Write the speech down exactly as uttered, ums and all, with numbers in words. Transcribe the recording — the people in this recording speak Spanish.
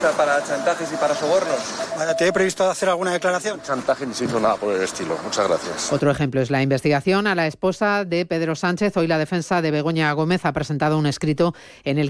Para chantajes y para sobornos. ¿Te he previsto hacer alguna declaración? Chantaje ni se hizo nada por el estilo. Muchas gracias. Otro ejemplo es la investigación a la esposa de Pedro Sánchez. Hoy la defensa de Begoña Gómez ha presentado un escrito en el